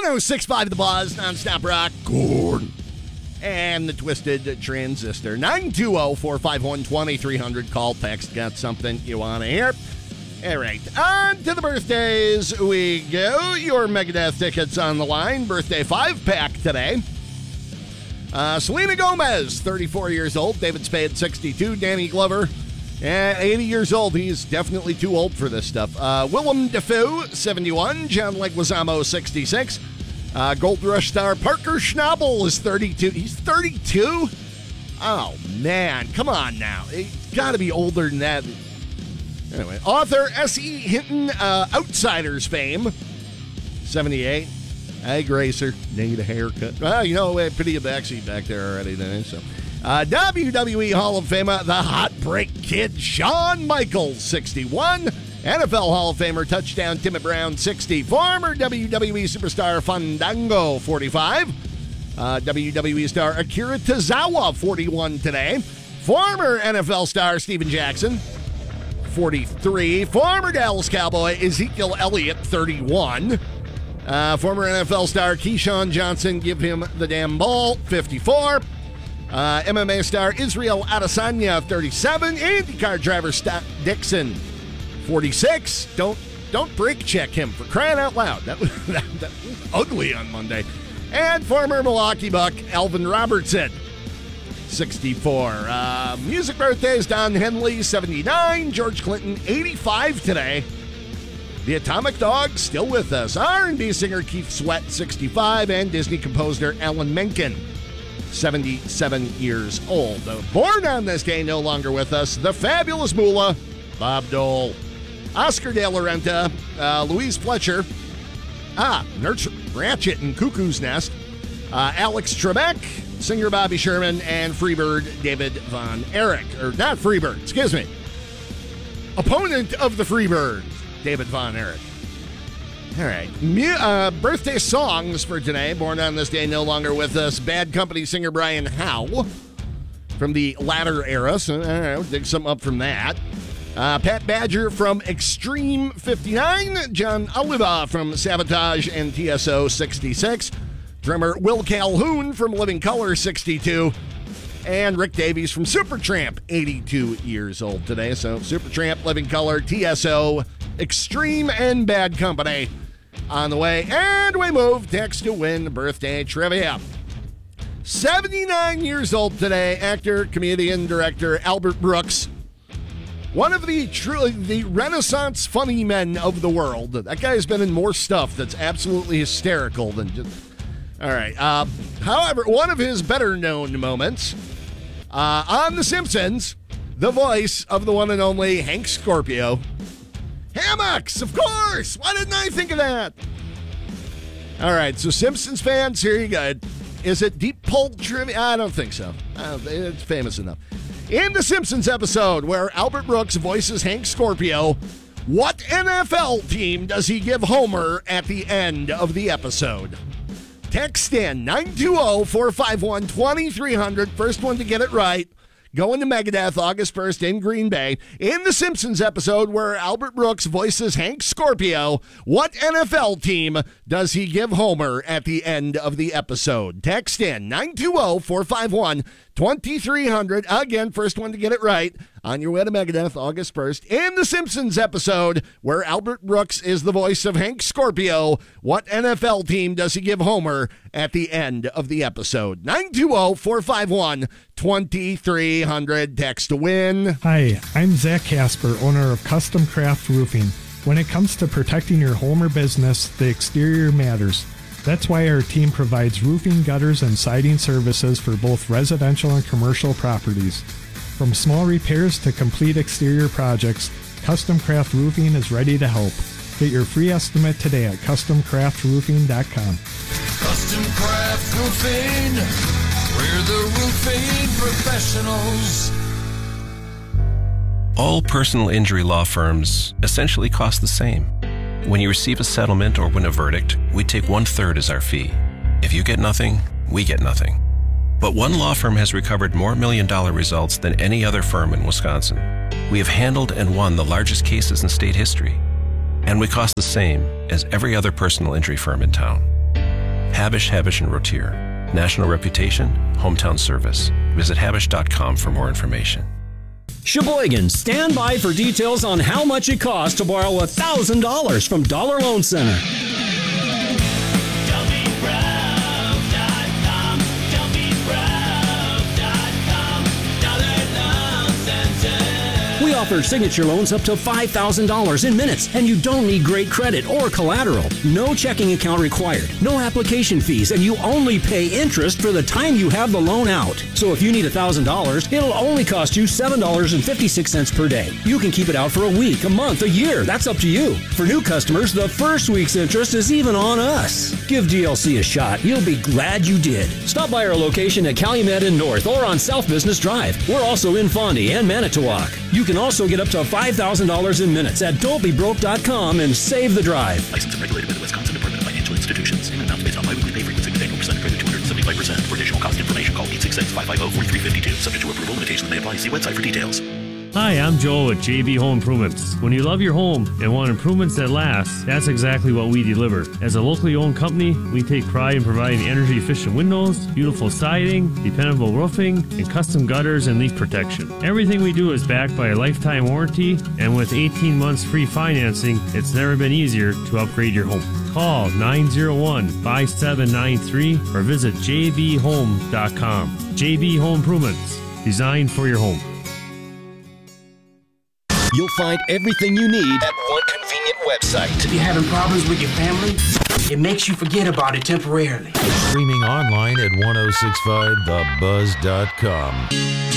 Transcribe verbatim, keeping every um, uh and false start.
one oh six point five The Buzz, nonstop rock, Gordon. And the Twisted Transistor. nine two zero, four five one, two three zero zero. Call, text, got something you want to hear. All right, on to the birthdays we go. Your Megadeth tickets on the line. Birthday five-pack today. Uh, Selena Gomez, thirty-four years old. David Spade, sixty-two. Danny Glover, eh, eighty years old. He's definitely too old for this stuff. Uh, Willem Dafoe, seventy-one. John Leguizamo, sixty-six. Uh, Gold Rush star Parker Schnabel is thirty-two. He's thirty-two? Oh, man. Come on now. He's got to be older than that. Anyway, author S E. Hinton, uh, Outsiders fame, seventy-eight. Hey, Gracer, need a haircut. Well, you know, we had pity of backseat back there already then. So, uh, W W E Hall of Famer, the Hot Break Kid, Shawn Michaels, sixty-one. N F L Hall of Famer, touchdown, Timmy Brown, sixty. Former W W E superstar Fandango, forty-five. Uh, W W E star Akira Tozawa, forty-one today. Former N F L star Steven Jackson, forty-three. Former Dallas Cowboy Ezekiel Elliott, thirty-one. Uh, former N F L star Keyshawn Johnson, give him the damn ball, fifty-four. Uh, M M A star Israel Adesanya, thirty-seven. IndyCar driver Scott Dixon, forty-six. Don't don't brake check him, for crying out loud. That was, that, that was ugly on Monday. And former Milwaukee Buck Alvin Robertson, sixty-four. Uh, music birthdays, Don Henley, seventy-nine. George Clinton, eighty-five today. The Atomic Dog, still with us. R and B singer Keith Sweat, sixty-five. And Disney composer Alan Menken, seventy-seven years old. Born on this day, no longer with us, the fabulous Moolah, Bob Dole. Oscar De La Renta, uh, Louise Fletcher, ah, Nurture Ratchet and Cuckoo's Nest, uh, Alex Trebek, singer Bobby Sherman, and Freebird David Von Erich. Or not Freebird, excuse me. Opponent of the Freebird, David Von Erich. All right. Mu- uh, birthday songs for today. Born on this day, no longer with us. Bad Company singer Brian Howe from the latter era. So, I don't know, dig some up from that. Uh, Pat Badger from Extreme, fifty-nine. John Oliva from Sabotage and T S O, sixty-six. Drummer Will Calhoun from Living Colour, sixty-two. And Rick Davies from Supertramp, eighty-two years old today. So Supertramp, Living Colour, T S O, Extreme, and Bad Company on the way. And we move text to win birthday trivia. seventy-nine years old today, actor, comedian, director Albert Brooks. One of the truly the Renaissance funny men of the world. That guy's been in more stuff that's absolutely hysterical than just... All right. Uh, however, one of his better-known moments uh, on The Simpsons, the voice of the one and only Hank Scorpio. Hammocks, of course! Why didn't I think of that? All right, so Simpsons fans, here you go. Is it deep pull trivia? I don't think so. I don't, it's famous enough. In the Simpsons episode where Albert Brooks voices Hank Scorpio, what N F L team does he give Homer at the end of the episode? Text in nine two zero, four five one, two three zero zero. First one to get it right. Going to Megadeth August first in Green Bay. In the Simpsons episode where Albert Brooks voices Hank Scorpio, what N F L team does he give Homer at the end of the episode? Text in nine two zero, four five one, two three zero zero. Again, first one to get it right. On your way to Megadeth August first. In the Simpsons episode where Albert Brooks is the voice of Hank Scorpio, what N F L team does he give Homer at the end of the episode? nine two zero, four five one, two three zero zero. Text to win. Hi, I'm Zach Casper, owner of Custom Craft Roofing. When it comes to protecting your home or business, the exterior matters. That's why our team provides roofing, gutters, and siding services for both residential and commercial properties. From small repairs to complete exterior projects, Custom Craft Roofing is ready to help. Get your free estimate today at custom craft roofing dot com. Custom Craft Roofing, we're the roofing professionals. All personal injury law firms essentially cost the same. When you receive a settlement or win a verdict, we take one-third as our fee. If you get nothing, we get nothing. But one law firm has recovered more million-dollar results than any other firm in Wisconsin. We have handled and won the largest cases in state history. And we cost the same as every other personal injury firm in town. Habish, Habish and Rotier. National reputation, hometown service. Visit habish dot com for more information. Sheboygan, stand by for details on how much it costs to borrow one thousand dollars from Dollar Loan Center. We offer signature loans up to five thousand dollars in minutes, and you don't need great credit or collateral. No checking account required, no application fees, and you only pay interest for the time you have the loan out. So if you need one thousand dollars, it'll only cost you seven dollars and fifty-six cents per day. You can keep it out for a week, a month, a year. That's up to you. For new customers, the first week's interest is even on us. Give D L C a shot. You'll be glad you did. Stop by our location at Calumet and North or on South Business Drive. We're also in Fondy and Manitowoc. You can also get up to five thousand dollars in minutes at don't be broke dot com and save the drive. Licensed and regulated by the Wisconsin Department of Financial Institutions. Payment amounts based on biweekly pay frequency with annual percentage rate of two hundred seventy-five percent. For additional cost information, call eight six six, five five zero, four three five two. Subject to approval, limitations may apply. See website for details. Hi, I'm Joel with J B Home Improvements. When you love your home and want improvements that last, that's exactly what we deliver. As a locally owned company, we take pride in providing energy-efficient windows, beautiful siding, dependable roofing, and custom gutters and leak protection. Everything we do is backed by a lifetime warranty, and with eighteen months free financing, it's never been easier to upgrade your home. Call nine zero one, five seven nine three or visit j b home dot com. J B Home Improvements, designed for your home. You'll find everything you need at one convenient website. If you're having problems with your family, it makes you forget about it temporarily. Streaming online at ten sixty-five the buzz dot com.